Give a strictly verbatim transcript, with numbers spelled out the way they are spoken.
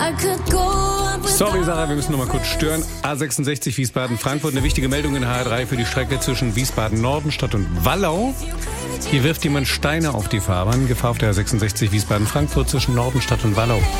Sorry, Sarah, wir müssen noch mal kurz stören. A sechsundsechzig Wiesbaden-Frankfurt, eine wichtige Meldung in H R drei für die Strecke zwischen Wiesbaden-Nordenstadt und Wallau. Hier wirft jemand Steine auf die Fahrbahn. Gefahr auf der A sechsundsechzig Wiesbaden-Frankfurt zwischen Nordenstadt und Wallau.